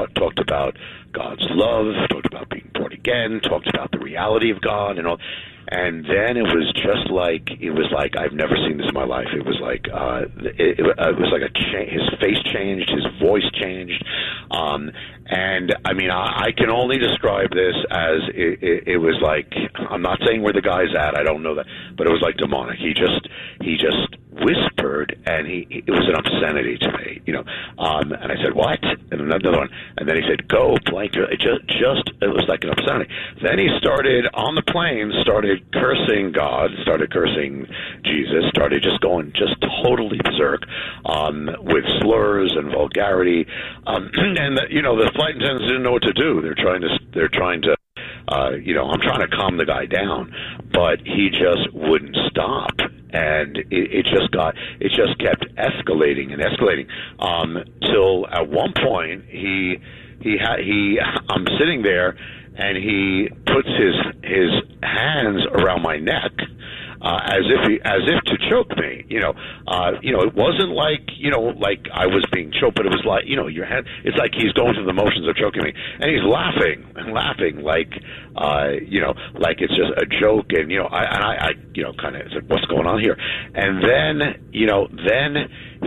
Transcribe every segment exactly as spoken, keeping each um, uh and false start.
about talked about God's love, talked about being born again, talked about the reality of God and all. And then it was just like it was like I've never seen this in my life. It was like uh, it, it, it was like a cha- his face changed, his voice changed, um, and I mean I, I can only describe this as it, it, it was like I'm not saying where the guy's at. I don't know that, but it was like demonic. He just he just whispered, and he it was an obscenity to me, you know. Um, and I said what? And another one, and then he said go blank. It just just it was like an obscenity. Then he started on the plane, started cursing God, started cursing Jesus, started just going just totally berserk um, with slurs and vulgarity. Um, and the, you know, the flight attendants didn't know what to do. They're trying to they're trying to uh, you know, I'm trying to calm the guy down, but he just wouldn't stop. And it, it just got, it just kept escalating and escalating um, till at one point he, he had, he, I'm sitting there and he puts his his hands around my neck uh, as if he, as if to choke me. You know, uh, you know, it wasn't like you know like I was being choked, but it was like you know your hand. It's like he's going through the motions of choking me, and he's laughing and laughing like uh, you know like it's just a joke. And you know, I and I, I you know kind of said, what's going on here? And then you know then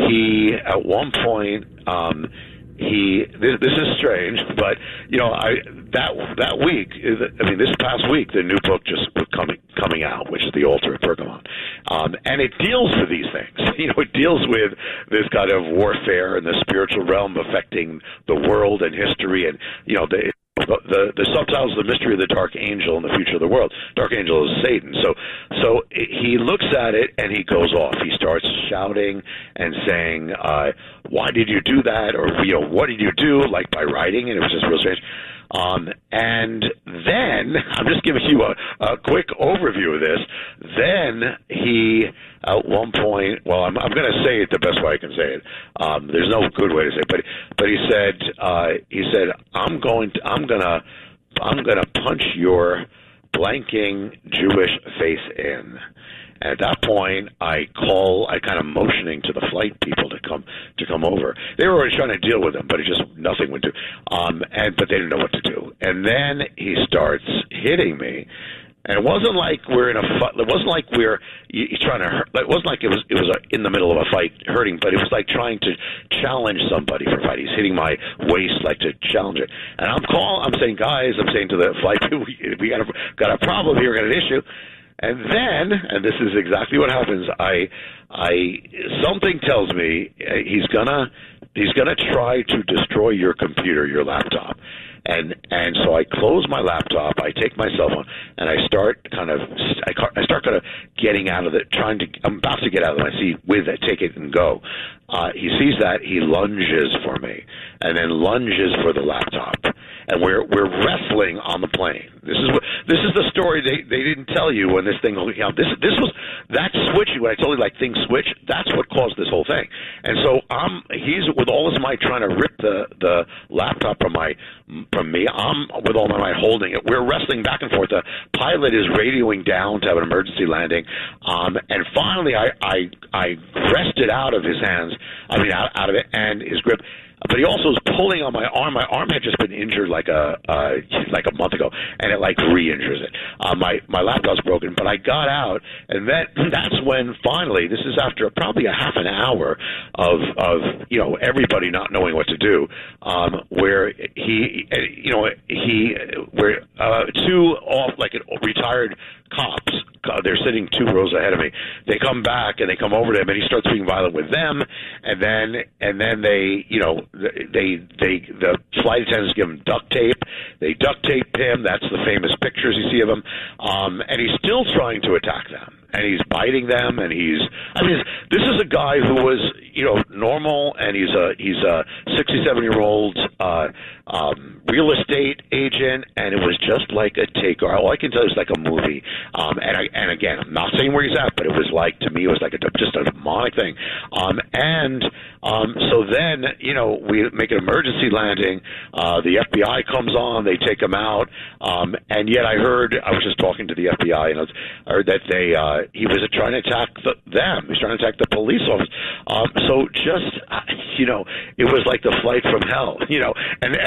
he at one point. Um, He this, this is strange, but you know I that that week I mean this past week the new book just was coming coming out, which is The Altar at Pergamon, um, and it deals with these things. You know, it deals with this kind of warfare in the spiritual realm affecting the world and history, and you know the. The, the the subtitles, The Mystery of the Dark Angel and the Future of the World. Dark Angel is Satan. So so he looks at it and he goes off. He starts shouting and saying, uh, why did you do that? Or, you know, what did you do? Like by writing, and it was just real strange. Um, and then, I'm just giving you a, a quick overview of this. Then he, at one point, well, I'm, I'm going to say it the best way I can say it. Um, there's no good way to say it, but but he said, uh, he said, I'm going to, I'm gonna, I'm gonna punch your blanking Jewish face in. And at that point, I call, I kind of motioning to the flight people to come to come over. They were already trying to deal with him, but it just nothing would do. Um, and but they didn't know what to do. And then he starts hitting me. And it wasn't like we're in a fight. It wasn't like we're he's trying to hurt. It wasn't like it was it was a, in the middle of a fight hurting, but it was like trying to challenge somebody for a fight. He's hitting my waist like to challenge it. And I'm calling. I'm saying, guys, I'm saying to the flight people, we, we got a got a problem here, we got an issue. And then, and this is exactly what happens. I, I, something tells me he's gonna, he's gonna try to destroy your computer, your laptop. And and so I close my laptop, I take my cell phone, and I start kind of, I, I start kind of getting out of it, trying to, I'm about to get out of my seat with it, take it and go. Uh, he sees that, he lunges for me, and then lunges for the laptop. And we're we're wrestling on the plane. This is what this is the story they they didn't tell you when this thing you know, this this was that switching when I told you like things switch. That's what caused this whole thing. And so I'm he's with all his might trying to rip the the laptop from my from me. I'm with all my might holding it. We're wrestling back and forth. The pilot is radioing down to have an emergency landing. Um, and finally I I I wrested out of his hands. I mean out out of it and his grip. But he also was pulling on my arm. My arm had just been injured like a uh, like a month ago, and it like re-injures it. Uh, my my laptop's broken, but I got out, and then that's when finally, this is after probably a half an hour of of you know everybody not knowing what to do, um, where he you know he where uh, two off like retired cops. They're sitting two rows ahead of me. They come back and they come over to him, and he starts being violent with them. And then, and then they, you know, they, they, the flight attendants give him duct tape. They duct tape him. That's the famous pictures you see of him. Um, and he's still trying to attack them. And he's biting them, and he's, I mean, this is a guy who was, you know, normal, and he's a, he's a sixty-seven-year-old, uh, um, real estate agent, and it was just like a takeover. All I can tell you is like a movie. Um, and I, and again, I'm not saying where he's at, but it was like, to me, it was like a, just a demonic thing. Um, and, um, so then, you know, we make an emergency landing, uh, the F B I comes on, they take him out, um, and yet I heard, I was just talking to the F B I, and I, was, I heard that they, uh, he was trying to attack the, them. He was trying to attack the police office. Um, so just, uh, you know, it was like the flight from hell, you know. And